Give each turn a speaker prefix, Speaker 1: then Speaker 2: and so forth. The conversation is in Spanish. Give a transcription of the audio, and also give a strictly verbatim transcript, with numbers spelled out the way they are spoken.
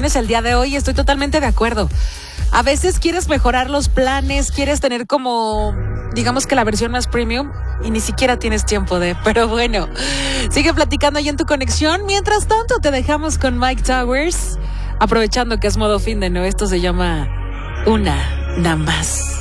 Speaker 1: recomendaciones el día de hoy. Estoy totalmente de acuerdo. A veces quieres mejorar los planes, quieres tener como, digamos que la versión más premium y ni siquiera tienes tiempo de, pero bueno, sigue platicando ahí en tu conexión. Mientras tanto, te dejamos con Mike Towers, aprovechando que es modo fin de, ¿no? Esto se llama Una Nada Más.